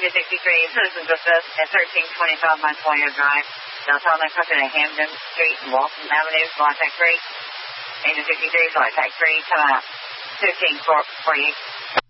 Danger 63, Citizens Assist at 1325 Montoya Drive, Downtown Encrypted at Hamden Street and Walton Avenue, Flight Tech 3. Danger 63, Flight Tech 3, come out 1548.